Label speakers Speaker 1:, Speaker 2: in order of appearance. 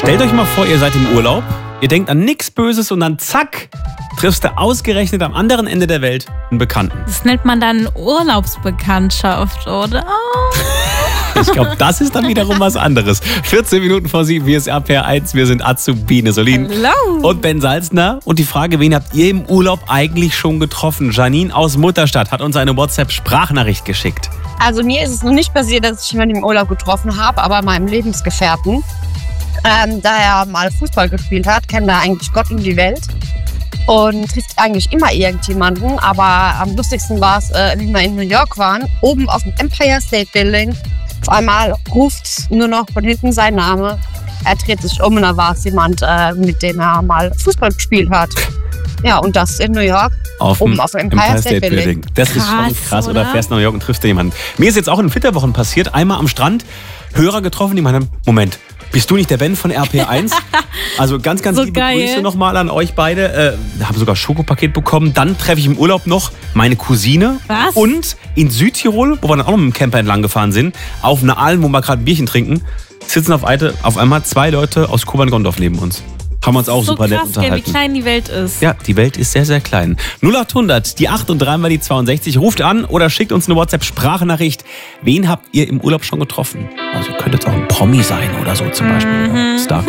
Speaker 1: Stellt euch mal vor, ihr seid im Urlaub, ihr denkt an nichts Böses und dann zack, triffst du ausgerechnet am anderen Ende der Welt einen Bekannten.
Speaker 2: Das nennt man dann Urlaubsbekanntschaft, oder?
Speaker 1: Ich glaube, das ist dann wiederum was anderes. 14 Minuten vor 7, hier ist RPR 1, wir sind Azubine Solin
Speaker 2: Hallo.
Speaker 1: und Ben Salzner. Und die Frage, wen habt ihr im Urlaub eigentlich schon getroffen? Janine aus Mutterstadt hat uns eine WhatsApp-Sprachnachricht geschickt.
Speaker 3: Also mir ist es noch nicht passiert, dass ich jemanden im Urlaub getroffen habe, aber meinem Lebensgefährten, da er mal Fußball gespielt hat, kennt er eigentlich Gott und die Welt und trifft eigentlich immer irgendjemanden. Aber am lustigsten war es, wie wir in New York waren, oben auf dem Empire State Building. Auf einmal ruft nur noch von hinten sein Name. Er dreht sich um und da war es jemand, mit dem er mal Fußball gespielt hat. Ja, und das in New York. Oben auf dem Empire State Building.
Speaker 1: Das ist schon krass, oder? Fährst nach New York und triffst da jemanden. Mir ist jetzt auch in Flitterwochen passiert, einmal am Strand, Hörer getroffen, die meinen, Moment, bist du nicht der Ben von RPR1? Also ganz
Speaker 2: So
Speaker 1: liebe
Speaker 2: geil.
Speaker 1: Grüße nochmal an euch beide. Habe sogar Schokopaket bekommen. Dann treffe ich im Urlaub noch meine Cousine.
Speaker 2: Was?
Speaker 1: Und in Südtirol, wo wir dann auch noch mit dem Camper entlang gefahren sind, auf einer Alm, wo wir gerade ein Bierchen trinken, sitzen auf einmal 2 Leute aus Kuban-Gondorf neben uns. Haben wir uns auch
Speaker 2: So
Speaker 1: super nett
Speaker 2: krass, gell, wie
Speaker 1: unterhalten.
Speaker 2: klein die Welt ist.
Speaker 1: Ja, die Welt ist sehr, sehr klein. 0800, die 8 und 3 mal die 62. Ruft an oder schickt uns eine WhatsApp-Sprachnachricht. Wen habt ihr im Urlaub schon getroffen? Also könnte es auch ein Promi sein oder so zum Beispiel. Oder Star